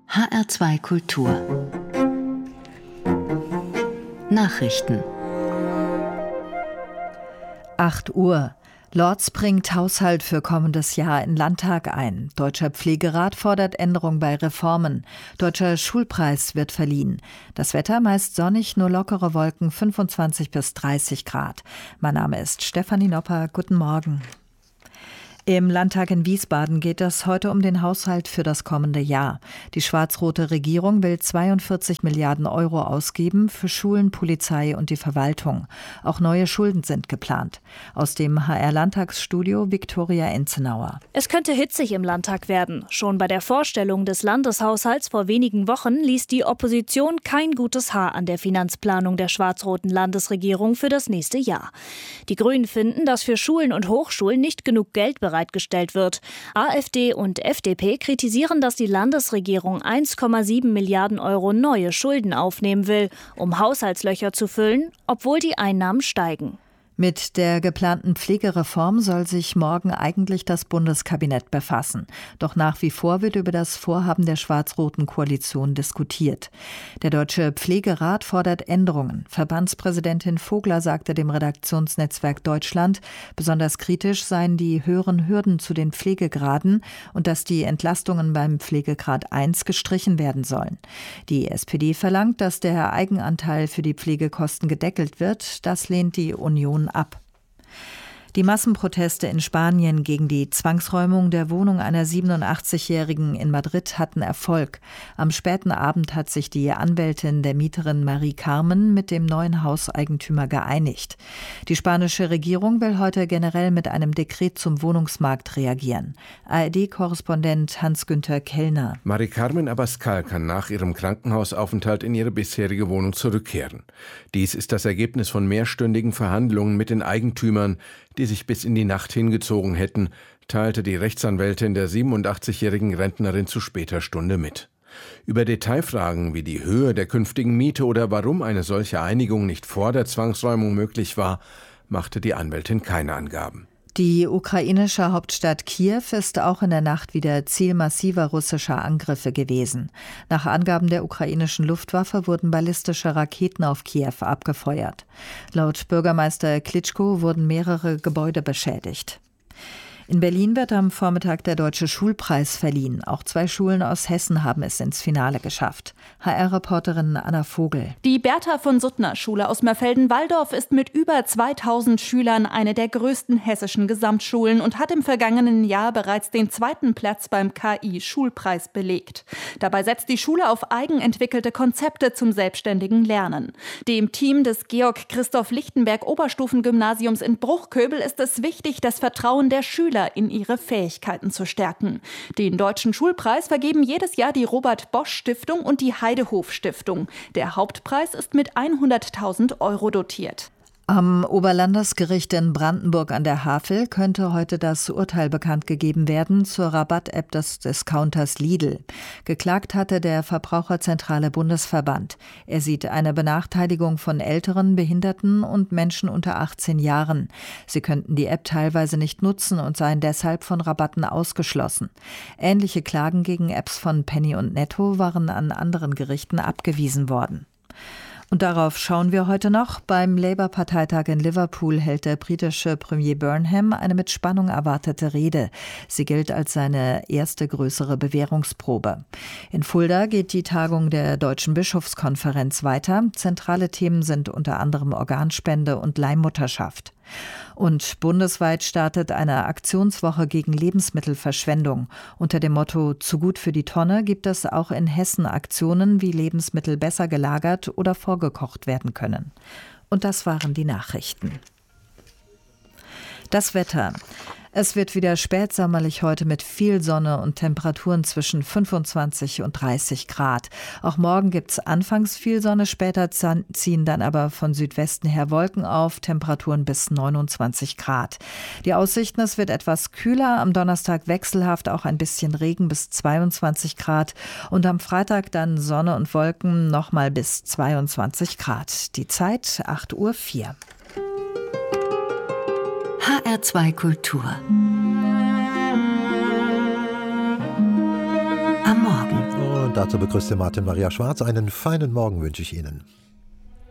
HR2 Kultur Nachrichten 8 Uhr. Lorz bringt Haushalt für kommendes Jahr in Landtag ein. Deutscher Pflegerat fordert Änderung bei Reformen. Deutscher Schulpreis wird verliehen. Das Wetter meist sonnig, nur lockere Wolken, 25 bis 30 Grad. Mein Name ist Stefanie Nopper. Guten Morgen. Im Landtag in Wiesbaden geht es heute um den Haushalt für das kommende Jahr. Die schwarz-rote Regierung will 42 Milliarden Euro ausgeben für Schulen, Polizei und die Verwaltung. Auch neue Schulden sind geplant. Aus dem HR-Landtagsstudio Viktoria Enzenauer. Es könnte hitzig im Landtag werden. Schon bei der Vorstellung des Landeshaushalts vor wenigen Wochen ließ die Opposition kein gutes Haar an der Finanzplanung der schwarz-roten Landesregierung für das nächste Jahr. Die Grünen finden, dass für Schulen und Hochschulen nicht genug Geld bereitgestellt wird. AfD und FDP kritisieren, dass die Landesregierung 1,7 Milliarden Euro neue Schulden aufnehmen will, um Haushaltslöcher zu füllen, obwohl die Einnahmen steigen. Mit der geplanten Pflegereform soll sich morgen eigentlich das Bundeskabinett befassen. Doch nach wie vor wird über das Vorhaben der schwarz-roten Koalition diskutiert. Der Deutsche Pflegerat fordert Änderungen. Verbandspräsidentin Vogler sagte dem Redaktionsnetzwerk Deutschland, besonders kritisch seien die höheren Hürden zu den Pflegegraden und dass die Entlastungen beim Pflegegrad 1 gestrichen werden sollen. Die SPD verlangt, dass der Eigenanteil für die Pflegekosten gedeckelt wird. Das lehnt die Union ab. Die Massenproteste in Spanien gegen die Zwangsräumung der Wohnung einer 87-Jährigen in Madrid hatten Erfolg. Am späten Abend hat sich die Anwältin der Mieterin Marie Carmen mit dem neuen Hauseigentümer geeinigt. Die spanische Regierung will heute generell mit einem Dekret zum Wohnungsmarkt reagieren. ARD-Korrespondent Hans-Günther Kellner. Marie Carmen Abascal kann nach ihrem Krankenhausaufenthalt in ihre bisherige Wohnung zurückkehren. Dies ist das Ergebnis von mehrstündigen Verhandlungen mit den Eigentümern, die sich bis in die Nacht hingezogen hätten, teilte die Rechtsanwältin der 87-jährigen Rentnerin zu später Stunde mit. Über Detailfragen wie die Höhe der künftigen Miete oder warum eine solche Einigung nicht vor der Zwangsräumung möglich war, machte die Anwältin keine Angaben. Die ukrainische Hauptstadt Kiew ist auch in der Nacht wieder Ziel massiver russischer Angriffe gewesen. Nach Angaben der ukrainischen Luftwaffe wurden ballistische Raketen auf Kiew abgefeuert. Laut Bürgermeister Klitschko wurden mehrere Gebäude beschädigt. In Berlin wird am Vormittag der Deutsche Schulpreis verliehen. Auch 2 Schulen aus Hessen haben es ins Finale geschafft. HR-Reporterin Anna Vogel. Die Bertha-von-Suttner-Schule aus Mörfelden-Walldorf ist mit über 2000 Schülern eine der größten hessischen Gesamtschulen und hat im vergangenen Jahr bereits den 2. Platz beim KI-Schulpreis belegt. Dabei setzt die Schule auf eigenentwickelte Konzepte zum selbstständigen Lernen. Dem Team des Georg-Christoph-Lichtenberg-Oberstufengymnasiums in Bruchköbel ist es wichtig, das Vertrauen der Schüler in ihre Fähigkeiten zu stärken. Den Deutschen Schulpreis vergeben jedes Jahr die Robert-Bosch-Stiftung und die Heidehof-Stiftung. Der Hauptpreis ist mit 100.000 Euro dotiert. Am Oberlandesgericht in Brandenburg an der Havel könnte heute das Urteil bekannt gegeben werden zur Rabatt-App des Discounters Lidl. Geklagt hatte der Verbraucherzentrale Bundesverband. Er sieht eine Benachteiligung von Älteren, Behinderten und Menschen unter 18 Jahren. Sie könnten die App teilweise nicht nutzen und seien deshalb von Rabatten ausgeschlossen. Ähnliche Klagen gegen Apps von Penny und Netto waren an anderen Gerichten abgewiesen worden. Und darauf schauen wir heute noch. Beim Labour-Parteitag in Liverpool hält der britische Premier Burnham eine mit Spannung erwartete Rede. Sie gilt als seine erste größere Bewährungsprobe. In Fulda geht die Tagung der Deutschen Bischofskonferenz weiter. Zentrale Themen sind unter anderem Organspende und Leihmutterschaft. Und bundesweit startet eine Aktionswoche gegen Lebensmittelverschwendung. Unter dem Motto „Zu gut für die Tonne" gibt es auch in Hessen Aktionen, wie Lebensmittel besser gelagert oder vorgekocht werden können. Und das waren die Nachrichten. Das Wetter. Es wird wieder spätsommerlich heute mit viel Sonne und Temperaturen zwischen 25 und 30 Grad. Auch morgen gibt es anfangs viel Sonne, später ziehen dann aber von Südwesten her Wolken auf, Temperaturen bis 29 Grad. Die Aussichten, es wird etwas kühler, am Donnerstag wechselhaft auch ein bisschen Regen bis 22 Grad und am Freitag dann Sonne und Wolken nochmal bis 22 Grad. Die Zeit 8:04 Uhr. HR2 Kultur. Am Morgen. dazu begrüßte Martin Maria Schwarz. Einen feinen Morgen wünsche ich Ihnen.